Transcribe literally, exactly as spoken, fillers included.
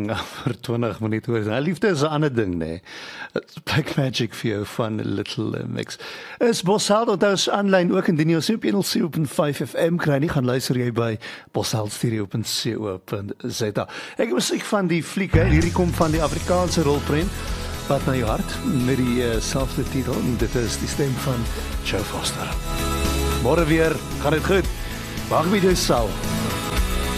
lang vir twintig minute hoor. Nou, liefde is 'n ander ding, nee. Black Magic vir jou van Little Mix. Is Bosheld, onthou is aanlyn ook indien jy ons nie op honderd sewe punt vyf F M kry nie, gaan luister jy by bosheld stereo punt co punt za. Ek is musiek van die fliek, hè. Hierdie kom van die Afrikaanse rolprent Wat na jou hart met die uh, selfde titel en dit is die stem van Joe Foster. Môre weer, gaan dit goed. Wag by jou sal.